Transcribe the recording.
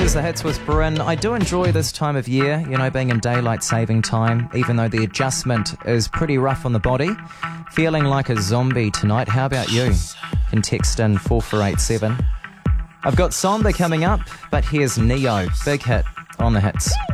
is The Hits with Bryn. I do enjoy this time of year, being in daylight saving time, even though the adjustment is pretty rough on the body. Feeling like a zombie tonight. How about you? You can text in 4487. I've got Samba coming up, but here's Neo. Big hit on The Hits.